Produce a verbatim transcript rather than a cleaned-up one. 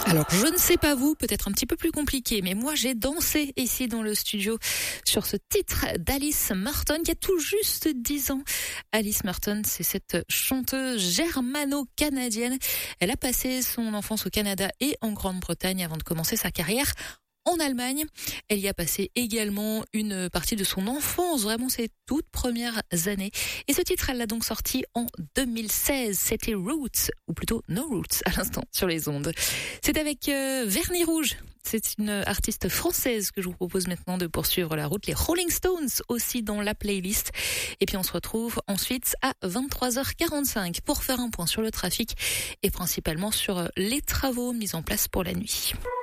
Alors, je ne sais pas vous, peut-être un petit peu plus compliqué, mais moi j'ai dansé ici dans le studio sur ce titre d'Alice Merton qui a tout juste dix ans. Alice Merton, c'est cette chanteuse germano-canadienne. Elle a passé son enfance au Canada et en Grande-Bretagne avant de commencer sa carrière en Allemagne. Elle y a passé également une partie de son enfance, vraiment ses toutes premières années. Et ce titre, elle l'a donc sorti en deux mille seize. C'était Roots, ou plutôt No Roots à l'instant sur les ondes. C'est avec euh, Vernis Rouge. C'est une artiste française que je vous propose maintenant de poursuivre la route. Les Rolling Stones aussi dans la playlist. Et puis on se retrouve ensuite à vingt-trois heures quarante-cinq pour faire un point sur le trafic et principalement sur les travaux mis en place pour la nuit.